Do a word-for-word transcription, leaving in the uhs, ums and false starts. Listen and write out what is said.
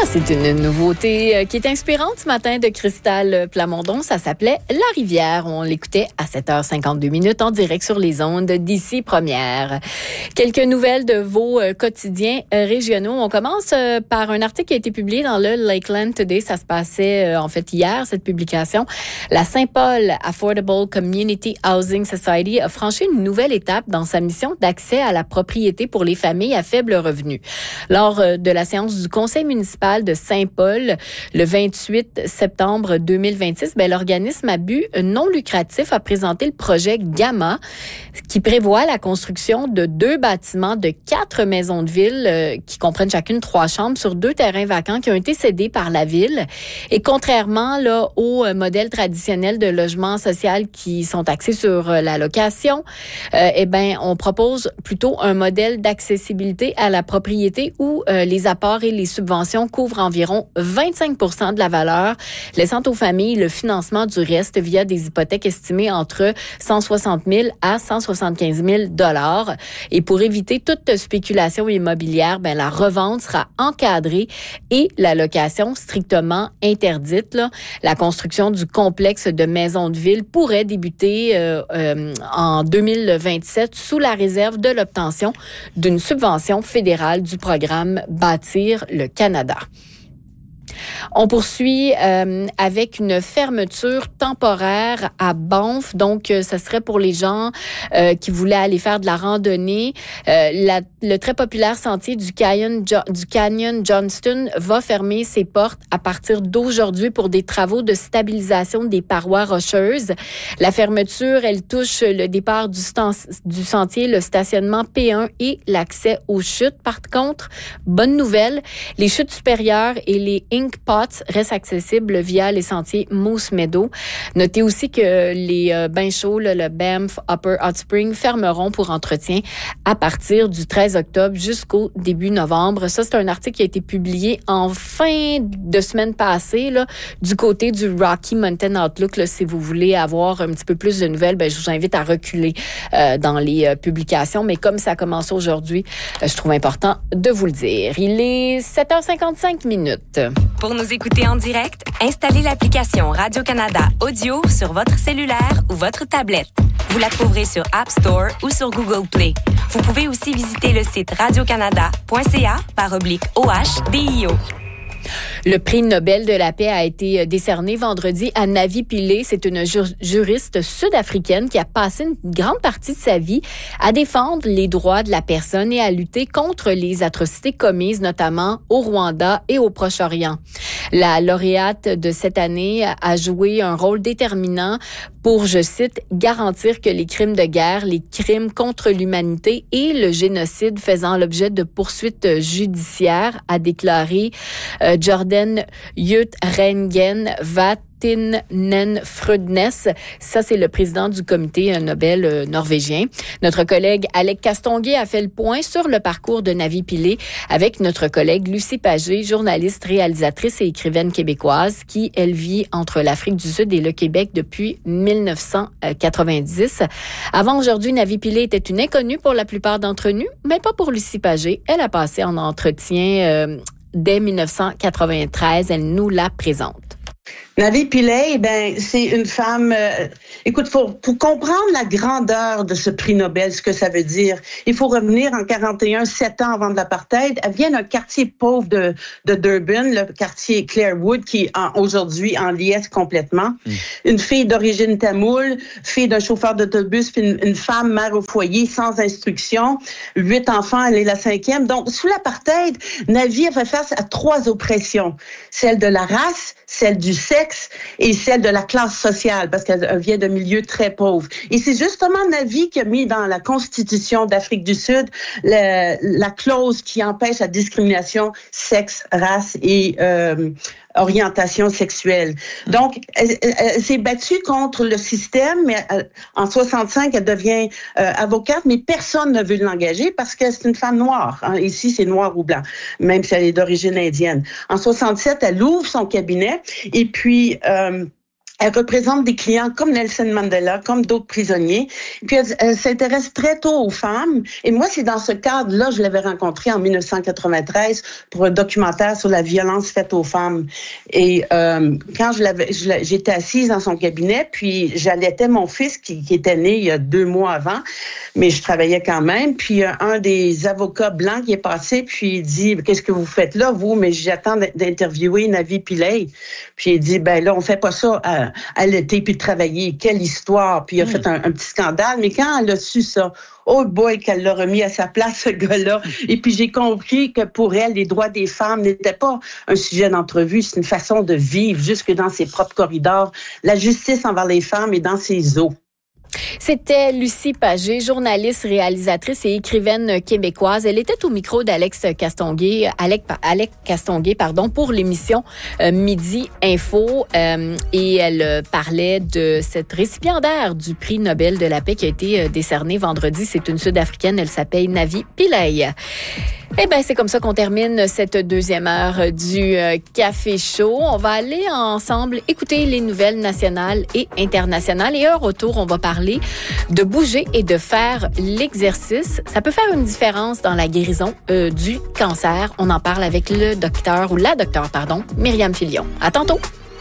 C'est une nouveauté qui est inspirante ce matin de Cristal Plamondon. Ça s'appelait La Rivière. On l'écoutait à sept heures cinquante-deux minutes en direct sur les ondes d'ici Première. Quelques nouvelles de vos quotidiens régionaux. On commence par un article qui a été publié dans le Lakeland Today. Ça se passait en fait hier, cette publication. La Saint-Paul Affordable Community Housing Society a franchi une nouvelle étape dans sa mission d'accès à la propriété pour les familles à faible revenu. Lors de la séance du conseil municipal de Saint-Paul, le vingt-huit septembre deux mille vingt-six, ben, l'organisme à but non lucratif a présenté le projet Gamma, qui prévoit la construction de deux bâtiments de quatre maisons de ville euh, qui comprennent chacune trois chambres sur deux terrains vacants qui ont été cédés par la ville. Et contrairement là au modèle traditionnel de logement social qui sont axés sur euh, la location, euh, eh ben on propose plutôt un modèle d'accessibilité à la propriété où euh, les apports et les subventions couvrent environ vingt-cinq pour cent de la valeur, laissant aux familles le financement du reste via des hypothèques estimées entre cent soixante mille à cent soixante-quinze mille dollars. Et pour éviter toute spéculation immobilière, ben la revente sera encadrée et la location strictement interdite. Là. La construction du complexe de maisons de ville pourrait débuter euh, euh, en deux mille vingt-sept sous la réserve de l'obtention d'une subvention fédérale du programme Bâtir le Canada. On poursuit euh, avec une fermeture temporaire à Banff. Donc, euh, ce serait pour les gens euh, qui voulaient aller faire de la randonnée. Euh, la, le très populaire sentier du Canyon, du Canyon Johnston va fermer ses portes à partir d'aujourd'hui pour des travaux de stabilisation des parois rocheuses. La fermeture, elle touche le départ du, st- du sentier, le stationnement P un et l'accès aux chutes. Par contre, bonne nouvelle, les chutes supérieures et les Ink Pots restent accessibles via les sentiers Moose Meadow. Notez aussi que les euh, bains chauds, là, le Banff Upper Hot Spring, fermeront pour entretien à partir du treize octobre jusqu'au début novembre. Ça, c'est un article qui a été publié en fin de semaine passée, là, du côté du Rocky Mountain Outlook. Là, si vous voulez avoir un petit peu plus de nouvelles, ben, je vous invite à reculer euh, dans les euh, publications. Mais comme ça commence aujourd'hui, euh, je trouve important de vous le dire. Il est sept heures cinquante-cinq minutes. Pour nous écouter en direct, installez l'application Radio-Canada Audio sur votre cellulaire ou votre tablette. Vous la trouverez sur App Store ou sur Google Play. Vous pouvez aussi visiter le site radiocanada point c a par oblique O H D I O. Le prix Nobel de la paix a été décerné vendredi à Navi Pillay. C'est une jur- juriste sud-africaine qui a passé une grande partie de sa vie à défendre les droits de la personne et à lutter contre les atrocités commises, notamment au Rwanda et au Proche-Orient. La lauréate de cette année a joué un rôle déterminant pour, je cite, garantir que les crimes de guerre, les crimes contre l'humanité et le génocide faisant l'objet de poursuites judiciaires, a déclaré euh, Jordan Jutrengen Vatinen Frødnes. Ça, c'est le président du comité Nobel euh, norvégien. Notre collègue Alec Castonguay a fait le point sur le parcours de Navi Pillay avec notre collègue Lucie Pagé, journaliste, réalisatrice et écrivaine québécoise qui, elle, vit entre l'Afrique du Sud et le Québec depuis dix-neuf cent quatre-vingt-dix. Avant aujourd'hui, Navi Pillay était une inconnue pour la plupart d'entre nous, mais pas pour Lucie Pagé. Elle a passé en entretien euh, dès dix-neuf cent quatre-vingt-treize. Elle nous la présente. Navi Pillay, ben c'est une femme. Euh, écoute, pour pour comprendre la grandeur de ce prix Nobel, ce que ça veut dire, il faut revenir en quarante et un, sept ans avant de l'apartheid. Elle vient d'un quartier pauvre de de Durban, le quartier Clarewood, qui est en, aujourd'hui en liesse complètement. Mmh. Une fille d'origine tamoule, fille d'un chauffeur d'autobus, puis une, une femme mère au foyer, sans instruction, huit enfants, elle est la cinquième. Donc sous l'apartheid, Navi a fait face à trois oppressions: celle de la race, celle du sexe et celle de la classe sociale, parce qu'elle vient d'un milieu très pauvre. Et c'est justement Navi qui a mis dans la Constitution d'Afrique du Sud la, la clause qui empêche la discrimination sexe, race et euh, orientation sexuelle. Donc, elle, elle, elle s'est battue contre le système, mais elle, en soixante-cinq, elle devient euh, avocate, mais personne ne veut l'engager parce que c'est une femme noire. Hein. Ici, c'est noir ou blanc, même si elle est d'origine indienne. En soixante-sept, elle ouvre son cabinet et puis... Euh, Elle représente des clients comme Nelson Mandela, comme d'autres prisonniers. Puis elle, elle s'intéresse très tôt aux femmes. Et moi, c'est dans ce cadre-là, je l'avais rencontrée en dix-neuf cent quatre-vingt-treize pour un documentaire sur la violence faite aux femmes. Et euh, quand je l'avais, je, j'étais assise dans son cabinet, puis j'allaitais mon fils qui, qui était né il y a deux mois avant, mais je travaillais quand même. Puis un des avocats blancs qui est passé, puis il dit « Qu'est-ce que vous faites là, vous? » Mais j'attends d'interviewer Navi Pillay. Puis il dit « Ben là, on fait pas ça à, à l'été puis travailler. Quelle histoire! » Puis il a mmh. fait un, un petit scandale. Mais quand elle a su ça, oh boy, qu'elle l'a remis à sa place, ce gars-là. Et puis j'ai compris que pour elle, les droits des femmes n'étaient pas un sujet d'entrevue, c'est une façon de vivre jusque dans ses propres corridors. La justice envers les femmes est dans ses os. C'était Lucie Pagé, journaliste, réalisatrice et écrivaine québécoise. Elle était au micro d'Alex Castonguay, Alec, Alec Castonguay, pardon, pour l'émission euh, Midi Info. Euh, et elle parlait de cette récipiendaire du prix Nobel de la paix qui a été décerné vendredi. C'est une Sud-Africaine. Elle s'appelle Navi Pillay. Eh ben, c'est comme ça qu'on termine cette deuxième heure du euh, Café Chaud. On va aller ensemble écouter les nouvelles nationales et internationales. Et au retour, on va parler de bouger et de faire l'exercice. Ça peut faire une différence dans la guérison euh, du cancer. On en parle avec le docteur ou la docteure, pardon, Myriam Filion. À tantôt!